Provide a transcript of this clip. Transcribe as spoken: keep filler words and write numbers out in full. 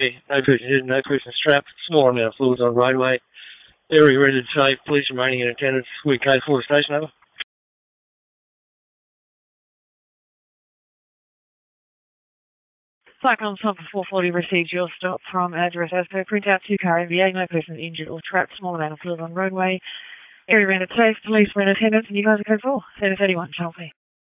No person hidden, no person strapped. Small amount of fluids on roadway. Area rendered safe. Police remaining in attendance. We K four station, over. Cyclone Pumper four forty received your stop from address as per printout two car M V A. No person injured or trapped. Small amount of fluid on roadway. Area rendered safe. Police were in attendance and you guys are code four. seven thirty-one, Channel P.